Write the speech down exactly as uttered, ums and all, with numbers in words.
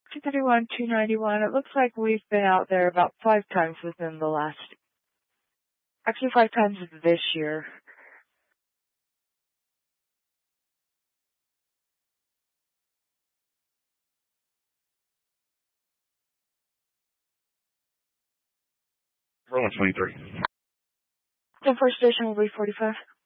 two thirty-one, two ninety-one. It looks like we've been out there about five times within the last, actually five times this year. Rolling twenty-three. The first station will be forty-five.